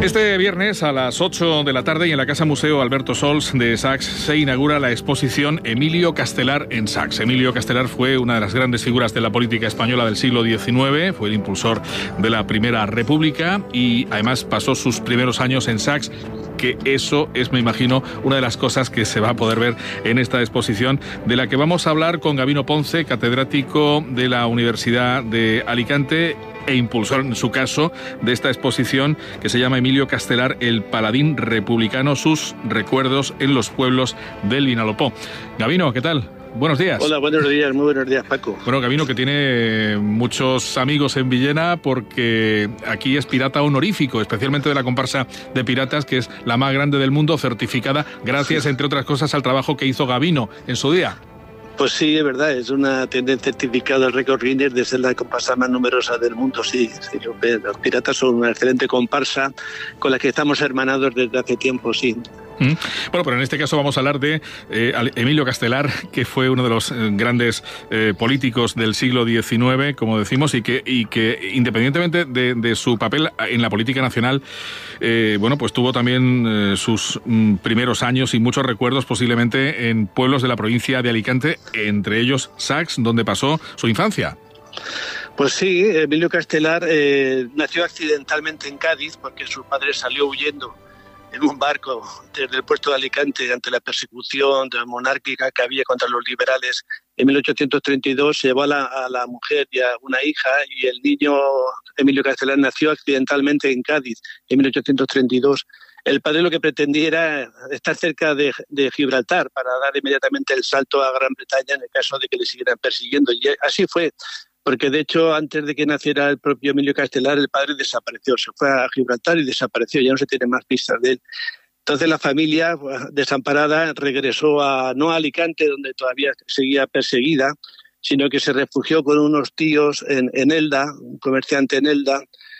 Este viernes a las 8 de la tarde y en la Casa Museo Alberto Sols de Sachs se inaugura la exposición Emilio Castelar en Sachs. Emilio Castelar fue una de las grandes figuras de la política española del siglo XIX, fue el impulsor de la Primera República y además pasó sus primeros años en Sachs, que eso es, me imagino, una de las cosas que se va a poder ver en esta exposición, de la que vamos a hablar con Gabino Ponce, catedrático de la Universidad de Alicante e impulsor, en su caso, de esta exposición que se llama Emilio Castelar, el paladín republicano, sus recuerdos en los pueblos del Vinalopó. Gabino, ¿qué tal? Buenos días. Hola, buenos días, muy buenos días, Paco. Bueno, Gabino, que tiene muchos amigos en Villena porque aquí es pirata honorífico, especialmente de la comparsa de piratas, que es la más grande del mundo, certificada gracias, entre otras cosas, al trabajo que hizo Gabino en su día. Pues sí, es verdad, es una tendencia certificada del récord Guinness de ser la comparsa más numerosa del mundo, sí. Los piratas son una excelente comparsa con la que estamos hermanados desde hace tiempo, sí. Bueno, pero en este caso vamos a hablar de Emilio Castelar, que fue uno de los grandes políticos del siglo XIX, como decimos, y que independientemente de su papel en la política nacional, bueno, pues tuvo también sus primeros años y muchos recuerdos posiblemente en pueblos de la provincia de Alicante, entre ellos Sachs, donde pasó su infancia. Pues sí, Emilio Castelar nació accidentalmente en Cádiz porque su padre salió huyendo en un barco desde el puerto de Alicante ante la persecución monárquica que había contra los liberales. En 1832 se llevó a la mujer y a una hija, y el niño Emilio Castelar nació accidentalmente en Cádiz en 1832. El padre lo que pretendía era estar cerca de Gibraltar para dar inmediatamente el salto a Gran Bretaña en el caso de que le siguieran persiguiendo. Y así fue, porque de hecho antes de que naciera el propio Emilio Castelar, el padre desapareció, se fue a Gibraltar y desapareció, ya no se tiene más pistas de él. Entonces la familia, desamparada, regresó no a Alicante, donde todavía seguía perseguida, sino que se refugió con unos tíos en Elda, un comerciante en Elda,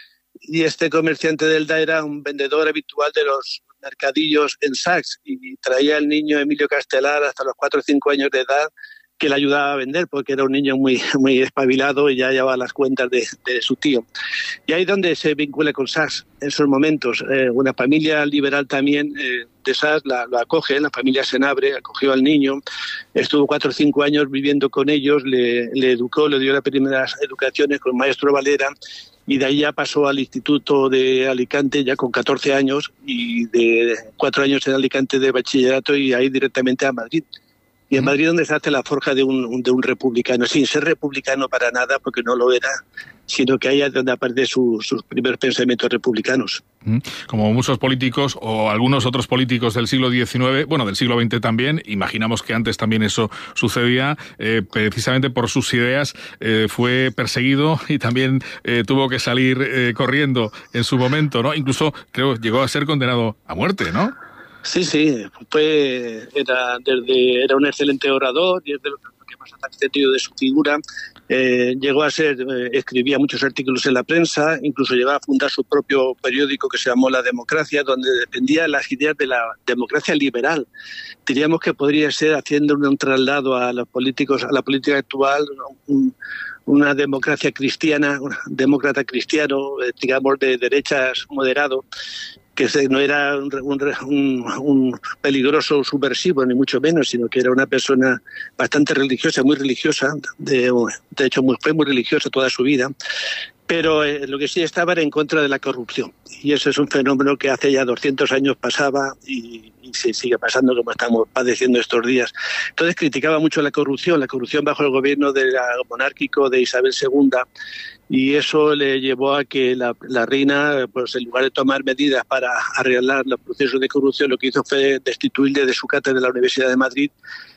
y este comerciante de Elda era un vendedor habitual de los mercadillos en Sachs y traía al niño Emilio Castelar hasta los 4 o 5 años de edad, que le ayudaba a vender porque era un niño muy, muy espabilado y ya llevaba las cuentas de su tío. Y ahí es donde se vincula con Sachs en esos momentos. Una familia liberal también de Sachs lo acoge, la familia Senabre acogió al niño, estuvo 4 o 5 años viviendo con ellos, le educó, le dio las primeras educaciones con maestro Valera, y de ahí ya pasó al Instituto de Alicante ya con 14 años y de 4 años en Alicante de bachillerato y ahí directamente a Madrid. Y en Madrid donde se hace la forja de un republicano, sin ser republicano para nada, porque no lo era, sino que ahí es donde aparecen sus primeros pensamientos republicanos. Como muchos políticos o algunos otros políticos del siglo XIX, bueno, del siglo XX también, imaginamos que antes también eso sucedía, precisamente por sus ideas fue perseguido y también tuvo que salir corriendo en su momento, ¿no? Incluso creo llegó a ser condenado a muerte, ¿no? Sí, era un excelente orador y es de lo que más ha sentido de su figura. Llegó a escribía muchos artículos en la prensa, incluso llegó a fundar su propio periódico que se llamó La Democracia, donde defendía las ideas de la democracia liberal. Diríamos que podría ser, haciendo un traslado a los políticos, a la política actual, una democracia cristiana, un demócrata cristiano, digamos de derechas moderado, que no era un peligroso subversivo, ni mucho menos, sino que era una persona bastante religiosa, muy religiosa, de hecho fue muy religiosa toda su vida, pero lo que sí estaba era en contra de la corrupción. Y eso es un fenómeno que hace ya 200 años pasaba y se sigue pasando como estamos padeciendo estos días. Entonces criticaba mucho la corrupción bajo el gobierno monárquico de Isabel II, y eso le llevó a que la reina, pues en lugar de tomar medidas para arreglar los procesos de corrupción, lo que hizo fue destituirle de su cátedra de la Universidad de Madrid